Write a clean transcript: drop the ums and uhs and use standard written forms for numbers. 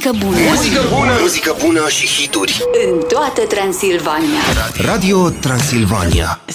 Muzică bună. Muzică bună, muzică bună și hituri În toată Transilvania. Radio Transilvania.